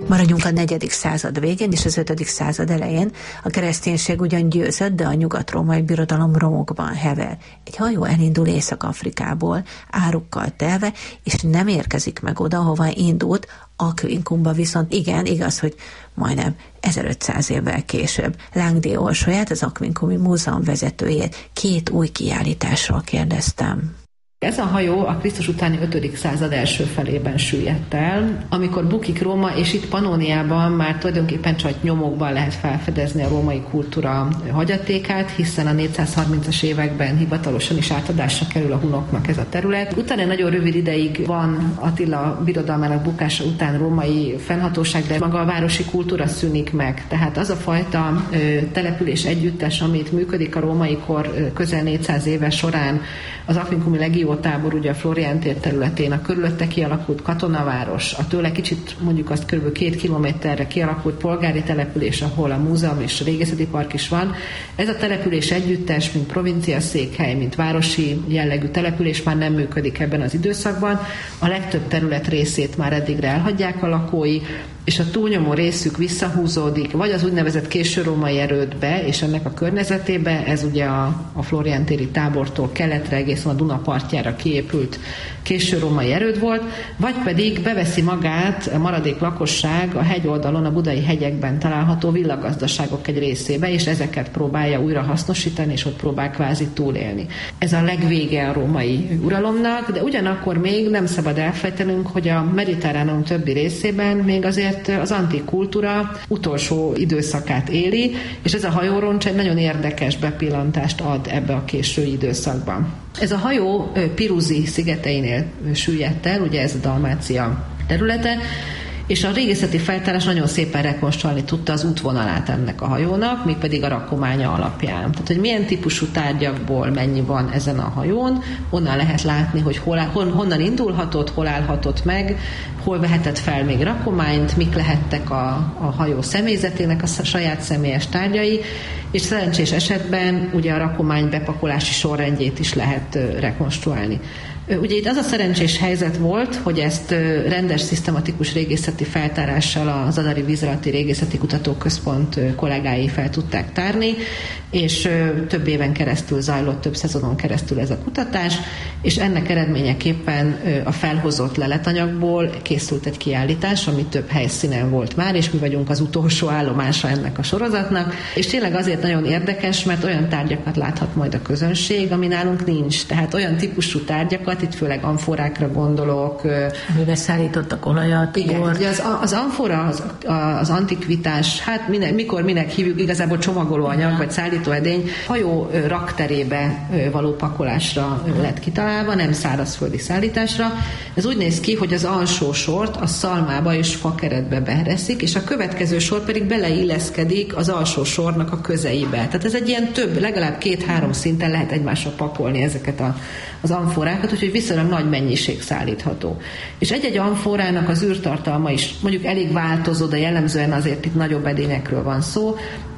Maradjunk a 4. század végén és az 5. század elején. A kereszténység ugyan győzött, de a nyugat-római birodalom romokban hever. Egy hajó elindul Észak-Afrikából, árukkal telve, és nem érkezik meg oda, hova indult, Aquincumba viszont igen, igaz, hogy majdnem 1500 évvel később. Langdé Orsolyát, az Aquincumi Múzeum vezetőjét 2 új kiállításról kérdeztem. Ez a hajó a Krisztus utáni 5. század első felében süllyedt el, amikor bukik Róma, és itt Pannóniában már tulajdonképpen csak nyomokban lehet felfedezni a római kultúra hagyatékát, hiszen a 430-as években hivatalosan is átadásra kerül a hunoknak ez a terület. Utána nagyon rövid ideig van Attila birodalmának bukása után római fennhatóság, de maga a városi kultúra szűnik meg. Tehát az a fajta település együttes, amit működik a római kor közel 400 éve során, az Aquincumi legiótábor, ugye a Florián tér területén, a körülötte kialakult katonaváros, a tőle kicsit mondjuk azt kb. 2 kilométerre kialakult polgári település, ahol a múzeum és a régészeti park is van. Ez a település együttes, mint provinciaszékhely, mint városi jellegű település már nem működik ebben az időszakban. A legtöbb terület részét már eddigre elhagyják a lakói, és a túlnyomó részük visszahúzódik, vagy az úgynevezett későrómai erődbe, és ennek a környezetébe, ez ugye a Florián téri tábortól keletre, egészen a Duna partjára kiépült későrómai erőd volt, vagy pedig beveszi magát a maradék lakosság a hegyoldalon, a budai hegyekben található villagazdaságok egy részébe, és ezeket próbálja újra hasznosítani, és ott próbál kvázi túlélni. Ez a legvége a római uralomnak, de ugyanakkor még nem szabad elfelejtenünk, hogy a Mediterráneum többi részében még azért az antik kultúra utolsó időszakát éli, és ez a hajóroncs egy nagyon érdekes bepillantást ad ebbe a késői időszakban. Ez a hajó Piruzi szigeteinél süllyedt el, ugye ez a Dalmácia területe, és a régészeti feltárás nagyon szépen rekonstruálni tudta az útvonalát ennek a hajónak, mégpedig a rakománya alapján. Tehát, hogy milyen típusú tárgyakból mennyi van ezen a hajón, onnan lehet látni, hogy honnan indulhatott, hol állhatott meg, hol vehetett fel még rakományt, mik lehettek a hajó személyzetének a saját személyes tárgyai, és szerencsés esetben ugye a rakomány bepakolási sorrendjét is lehet rekonstruálni. Ugye itt az a szerencsés helyzet volt, hogy ezt rendes, szisztematikus régészeti feltárással az Adari Vízalatti Régészeti Kutatóközpont kollégái fel tudták tárni, és több éven keresztül zajlott, több szezonon keresztül ez a kutatás, és ennek eredményeképpen a felhozott leletanyagból készült egy kiállítás, ami több helyszínen volt már, és mi vagyunk az utolsó állomása ennek a sorozatnak, és tényleg azért nagyon érdekes, mert olyan tárgyakat láthat majd a közönség, ami nálunk nincs. Tehát olyan típusú tárgyakat, itt főleg amforákra gondolok. Amiben szállítottak olajat, igen, az amfora, az antikvitás, hát minek hívjuk, igazából csomagolóanyag, vagy szállítóedény, hajó rakterébe való pakolásra lett kitalálva, nem szárazföldi szállításra. Ez úgy néz ki, hogy az alsó sort a szalmába és fakeretbe bereszik, és a következő sor pedig beleilleszkedik az alsó sornak a közeibe. Tehát ez egy ilyen legalább 2-3 szinten lehet egymásra pakolni ezeket az amforákat, úgyhogy viszonylag nagy mennyiség szállítható. És egy-egy amforának az űrtartalma is mondjuk elég változó, de jellemzően azért itt nagyobb edényekről van szó.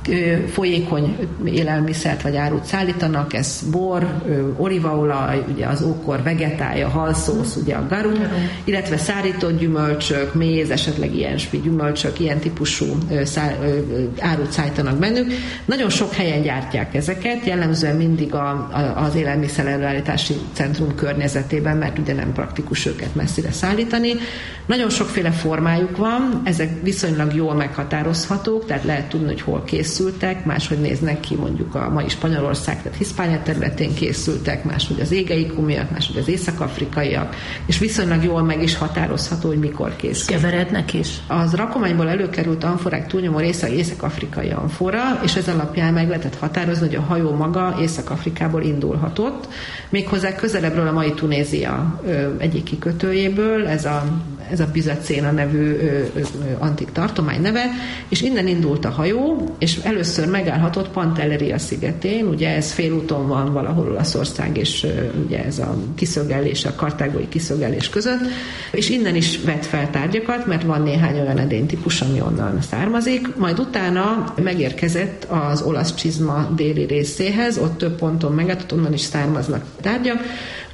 Folyékony élelmiszert vagy árut szállítanak, ez bor, olívaolaj, ugye az ókor vegetálja, halszósz, ugye a garum, illetve szárított gyümölcsök, méz, esetleg ilyesmi gyümölcsök, ilyen típusú árut szállítanak bennük. Nagyon sok helyen gyártják ezeket, jellemzően mindig az élelmiszer előállítási centrum környezetében, mert ugye nem praktikus őket messzire szállítani. Nagyon sokféle formájuk van, ezek viszonylag jól meghatározhatók, tehát lehet tudni, hogy hol készültek, máshogy néznek ki mondjuk a mai Spanyolország, tehát Hiszpánia területén készültek, máshogy az égeikumiak, máshogy az észak-afrikaiak, és viszonylag jól meg is határozható, hogy mikor készül. Keverednek is? Az rakományból előkerült amforák túlnyomó része észak-afrikai amfora, és ez alapján meg lehetett határozni, hogy a hajó maga Észak-Afrikából indulhatott, méghozzá közelebbről a mai Tunézia egyik kikötőjéből, ez a Bizacéna nevű antik tartomány neve, és innen indult a hajó, és először megállhatott Pantelleria szigetén, ugye ez félúton van valahol Olaszország, és ugye ez a kiszögelés, a kartágói kiszögelés között, és innen is vett fel tárgyakat, mert van néhány olyan edénytípus, ami onnan származik, majd utána megérkezett az olasz csizma déli részéhez, ott több ponton megállt, onnan is származnak tárgyak,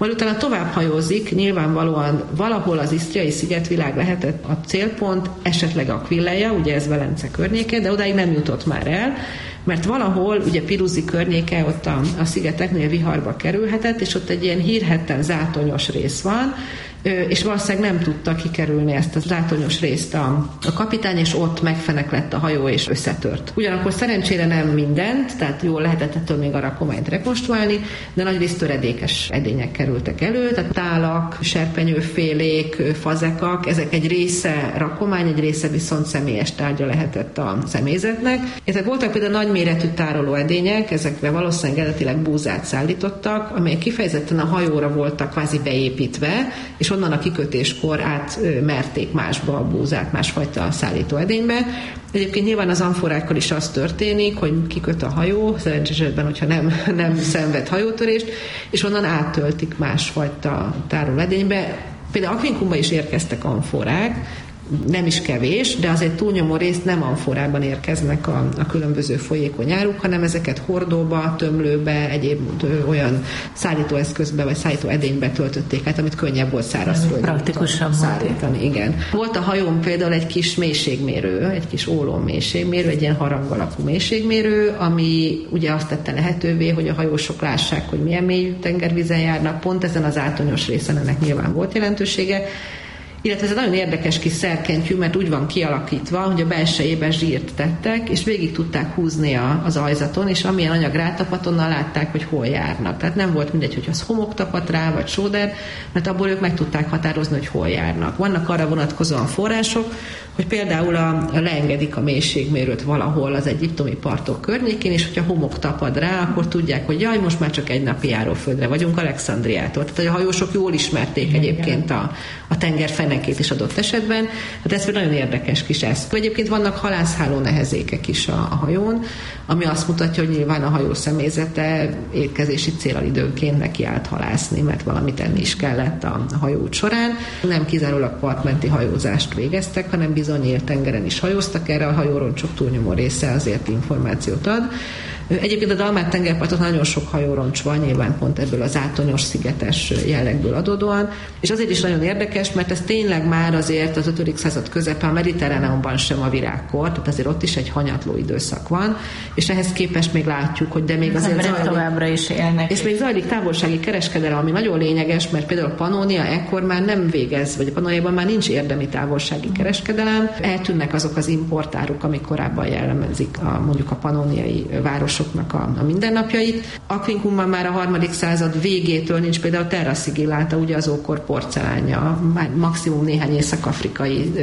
Majd utána tovább hajózik, nyilvánvalóan valahol az isztriai szigetvilág lehetett a célpont, esetleg Aquileia, ugye ez Velence környéke, de odáig nem jutott már el, mert valahol, ugye Piruzi környéke, ott a szigeteknél viharba kerülhetett, és ott egy ilyen hírhedten zátonyos rész van, és valószínűleg nem tudta kikerülni ezt a zátonyos részt a kapitány, és ott megfeneklett a hajó, és összetört. Ugyanakkor szerencsére nem mindent, tehát jól lehetett ettől még a rakományt rekonstruálni, de nagyrészt töredékes edények kerültek elő, tehát tálak, serpenyőfélék, fazekak, ezek egy része rakomány, egy része viszont személyes tárgya lehetett a személyzetnek. Ezek voltak például nagyméretű tároló edények, ezekre valószínűleg eredetileg búzát szállítottak, amelyek kifejezetten a hajóra voltak kvázi beépítve, és onnan a kikötéskor átmerték másba a búzát, másfajta szállító edénybe. Egyébként nyilván az amforákkal is az történik, hogy kiköt a hajó, szerencsés esetben, hogyha nem szenved hajótörést, és onnan áttöltik másfajta tárolóedénybe. Például Aquincumba is érkeztek amforák, nem is kevés, de azért túlnyomó részt nem amforában érkeznek a különböző folyékony áruk, hanem ezeket hordóba, tömlőbe, egyéb olyan szállítóeszközbe vagy szállító edénybe töltötték át, amit könnyebb volt szárazföldön praktikusabb szállítani. Igen. Volt a hajón például egy kis mélységmérő, egy kis ólom mélységmérő, egy ilyen harang alakú mélységmérő, ami ugye azt tette lehetővé, hogy a hajósok lássák, hogy milyen mélyű tengervízen járnak, pont ezen az átonyos részen ennek nyilván volt jelentősége. Illetve ez egy nagyon érdekes kis szerkentyű, mert úgy van kialakítva, hogy a belsejében zsírt tettek, és végig tudták húzni az ajzaton, és amilyen anyag rátapadt, onnan látták, hogy hol járnak. Tehát nem volt mindegy, hogy az homok tapadt rá, vagy sóder, mert abból ők meg tudták határozni, hogy hol járnak. Vannak arra vonatkozóan források, hogy például leengedik a mélységmérőt valahol az egyiptomi partok környékén, és hogyha homok tapad rá, akkor tudják, hogy jaj, most már csak egy napi járóföldre vagyunk Alexandriától. Tehát a hajósok jól ismerték egyébként a tenger fenekét is adott esetben. Hát ez nagyon érdekes kis eszköz. Egyébként vannak halászháló nehezékek is a hajón, ami azt mutatja, hogy nyilván a hajó személyzete étkezési céllal időnként neki állt halászni, mert valamit enni is kellett a hajóút során. Nem kizárólag partmenti hajózást végeztek, hanem bizony élt tengeren is hajóztak, erre a hajóroncsok túlnyomó része azért információt ad. Egyébként a Dalmát-tengerparton nagyon sok hajóroncs van, nyilván pont ebből az átonyos szigetes jellegből adódóan, és azért is nagyon érdekes, mert ez tényleg már azért az 5. század közepe a Mediterráneumban sem a virágkor, tehát azért ott is egy hanyatló időszak van, és ehhez képest még látjuk, hogy de még azért zajlik, továbbra is élnek. És még zajlik távolsági kereskedelem, ami nagyon lényeges, mert például Pannonia ekkor már nem végez, vagy a Pannoniában már nincs érdemi távolsági kereskedelem, eltűnnek azok az importáruk, amik korábban jellemezik mondjuk a pannoniai városoknak a mindennapjait. Aquincumban már a 3. század végétől nincs például terra sigillata, ugye az ókor porcelánja, már maximum néhány észak-afrikai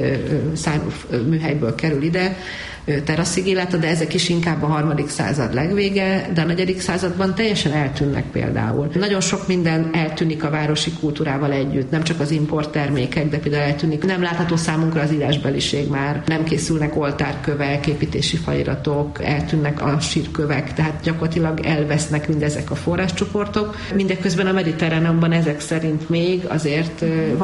műhelyből kerül ide, terra sigillata, de ezek is inkább a 3. század legvége, de a 4. században teljesen eltűnnek például. Nagyon sok minden eltűnik a városi kultúrával együtt, nem csak az importtermékek, de például eltűnik. Nem látható számunkra az írásbeliség már, nem készülnek oltárkövek, építési feliratok, eltűnnek a sírkövek, tehát gyakorlatilag elvesznek mindezek a forráscsoportok. Mindeközben a Mediterráneumban ezek szerint még azért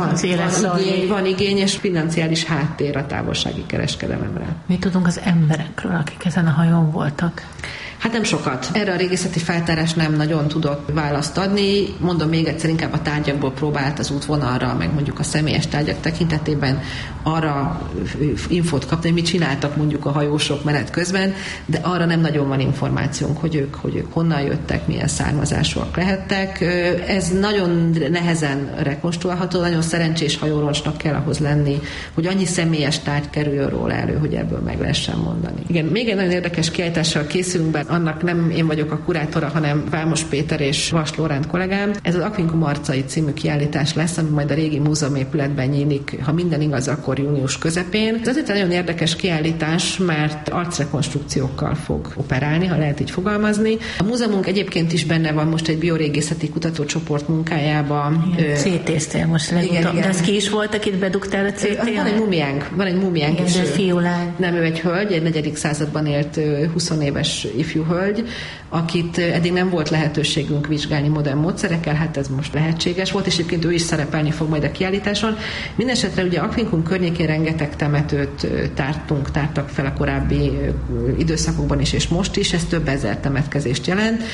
van igény és financiális háttér a távolsági kereskedelemre. Mi tudunk az emberekről, akik ezen a hajón voltak? Hát nem sokat. Erre a régészeti feltárás nem nagyon tudott választ adni. Mondom még egyszer, inkább a tárgyakból próbált az útvonalra, meg mondjuk a személyes tárgyak tekintetében arra infót kapni, hogy mit csináltak mondjuk a hajósok menet közben, de arra nem nagyon van információnk, hogy ők honnan jöttek, milyen származásúak lehettek. Ez nagyon nehezen rekonstruálható, nagyon szerencsés hajóroncsnak kell ahhoz lenni, hogy annyi személyes tárgy kerüljön róla elő, hogy ebből meg lehessen mondani. Igen, még egy nagyon érdekes kiállítással készülünk, bár annak nem én vagyok a kurátora, hanem Vámos Péter és Vas Lóránt kollégám. Ez az Aquincum arcai című kiállítás lesz, ami majd a régi múzeumépületben nyílik, ha minden igaz, akkor június közepén. Ez azért egy nagyon érdekes kiállítás, mert arcrekonstrukciókkal fog operálni, ha lehet így fogalmazni. A múzeumunk egyébként is benne van most egy biorégészeti kutatócsoport munkájában. CT-ztél most legutóbb. De ez ki is volt, akit bedugtál a CT-n? Van egy mumiánk. Igen, de fiúlány. Nem, ő egy hölgy, egy 4. században élt 20 éves ifjú hölgy, akit eddig nem volt lehetőségünk vizsgálni modern módszerekkel, hát ez most lehetséges volt, és egyébként ő is szerepelni fog majd a kiállításon. Mindenesetre ugye Aquincum környékén rengeteg temetőt tártak fel a korábbi időszakokban is, és most is, ez több ezer temetkezést jelent.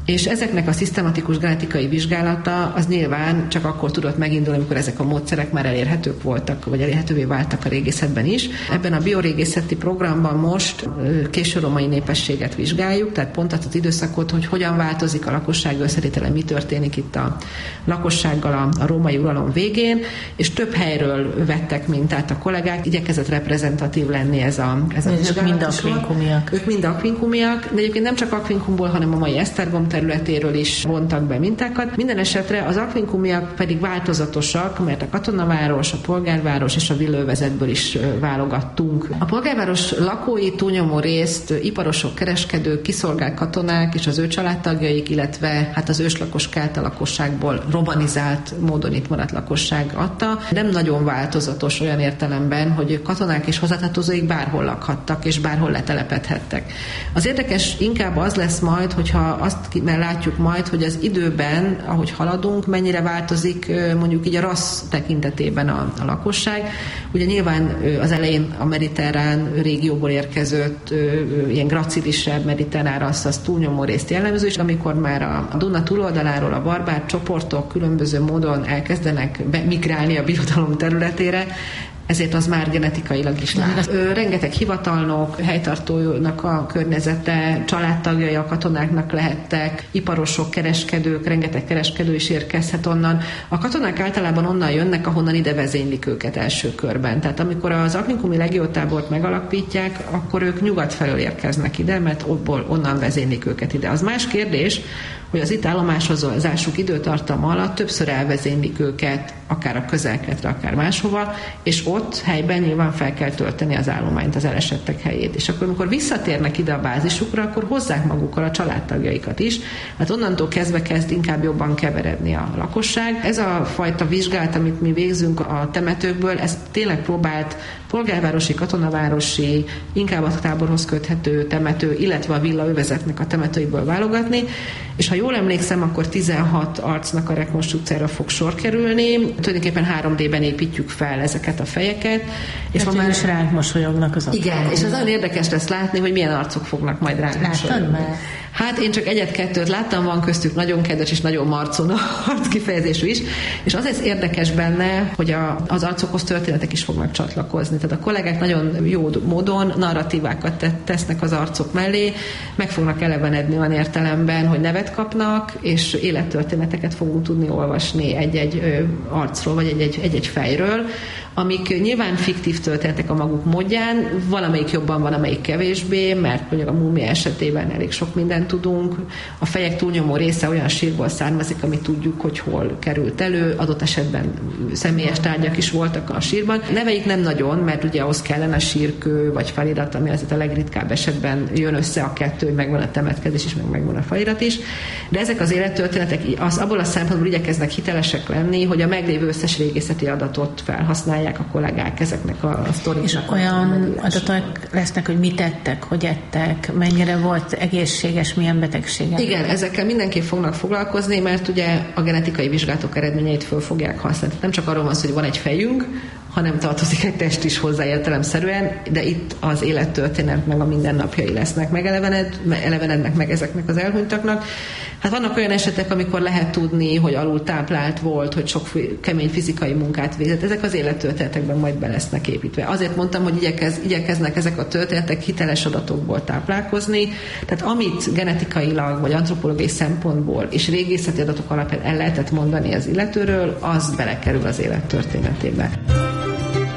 És ezeknek a szisztematikus genetikai vizsgálata az nyilván csak akkor tudott megindulni, amikor ezek a módszerek már elérhetők voltak, vagy elérhetővé váltak a régészetben is. Ebben a biorégészeti programban most késő-római népességet vizsgáljuk, tehát pont az időszakot, hogy hogyan változik a lakosság összetétele, mi történik itt a lakossággal a római uralom végén, és több helyről vettek mintát a kollégák, igyekezett reprezentatív lenni ez a vizsgálat. Mind akvinkumiak. Ők mind akvinkumiak, de egyébként nem csak akvinkumból, hanem a mai Esztergom területéről is vontak be mintákat. Minden esetre az akvinkumiak pedig változatosak, mert a katonaváros, a polgárváros és a villővezetből is válogattunk. A polgárváros lakói túlnyomó részt iparosok, kereskedők, kiszolgált katonák és az ő családtagjaik, illetve hát az őslakos kelta lakosságból romanizált módon itt maradt lakosság adta. Nem nagyon változatos olyan értelemben, hogy katonák és hozzátartozóik bárhol lakhattak és bárhol letelepedhettek. Az érdekes inkább az lesz majd, hogyha azt látjuk majd, hogy az időben, ahogy haladunk, mennyire változik mondjuk így a rassz tekintetében a lakosság. Ugye nyilván az elején a mediterrán régióból érkezett ilyen gracilisebb mediterrán rassz az túlnyomó részt jellemző, és amikor már a Duna túloldaláról a barbár csoportok különböző módon elkezdenek migrálni a birodalom területére, ezért az már genetikailag is lát. Rengeteg hivatalnok, helytartónak a környezete, családtagjai a katonáknak lehettek, iparosok, kereskedők, rengeteg kereskedő is érkezhet onnan. A katonák általában onnan jönnek, ahonnan ide vezénylik őket első körben. Tehát amikor az akvinkumi legiótábort megalapítják, akkor ők nyugat felől érkeznek ide, mert onnan vezénylik őket ide. Az más kérdés, hogy az itt állomásozásuk időtartama alatt többször elvezénylik őket, akár a Közel-Keletre, akár máshova, és ott helyben nyilván fel kell tölteni az állományt, az elesettek helyét. És akkor, amikor visszatérnek ide a bázisukra, akkor hozzák magukkal a családtagjaikat is. Hát onnantól kezdve kezd inkább jobban keveredni a lakosság. Ez a fajta vizsgálat, amit mi végzünk a temetőkből, ez tényleg próbált polgárvárosi, katonavárosi, inkább a táborhoz köthető temető, illetve a villaövezetnek a temetőiből válogatni, és ha jól emlékszem, akkor 16 arcnak a rekonstrukcióra fog sor kerülni. Tulajdonképpen 3D-ben építjük fel ezeket a fejeket. És ma már is ránk mosolyognak az arcok. Igen, és az nagyon érdekes lesz látni, hogy milyen arcok fognak majd ránk mosolyogni. Már? Hát én csak egyet-kettőt láttam, van köztük nagyon kedves és nagyon marcon arc kifejezésű is, és az ez érdekes benne, hogy az arcokhoz történetek is fognak csatlakozni. Tehát a kollégák nagyon jó módon narratívákat tesznek az arcok mellé, meg fognak elevenedni olyan értelemben, hogy nevet kapnak, és élettörténeteket fogunk tudni olvasni egy-egy arcról, vagy egy-egy fejről, amik nyilván fiktív történetek a maguk módján, valamelyik jobban van, amelyik kevésbé, mert mondjuk a múmia esetében elég sok mindent tudunk. A fejek túlnyomó része olyan sírból származik, amit tudjuk, hogy hol került elő, adott esetben személyes tárgyak is voltak a sírban. Neveik nem nagyon, mert ugye ahhoz kellene a sírkő vagy felirat, ami azért a legritkább esetben jön össze a kettő, hogy megvan a temetkezés is, megvan a felirat is. De ezek az élettörténetek abból a szempontból igyekeznek hitelesek lenni, hogy a meglévő összes régészeti adatot felhasználják a kollégák ezeknek a sztoriknak. És olyan adatok lesznek, hogy mit ettek, hogy ettek, mennyire volt egészséges, milyen betegségek? Igen, ezekkel mindenképp fognak foglalkozni, mert ugye a genetikai vizsgálatok eredményeit föl fogják használni. Nem csak arról van szó, hogy van egy fejünk, hanem tartozik egy test is hozzá értelemszerűen, de itt az élettörténet meg a mindennapjai lesznek elevenednek meg ezeknek az elhunytaknak. Hát vannak olyan esetek, amikor lehet tudni, hogy alul táplált volt, hogy sok kemény fizikai munkát végzett. Ezek az élettörténetekben majd be lesznek építve. Azért mondtam, hogy igyekeznek ezek a történetek hiteles adatokból táplálkozni. Tehát amit genetikailag vagy antropológiai szempontból és régészeti adatok alapján el lehetett mondani az illetőről, az belekerül az élettörténetébe.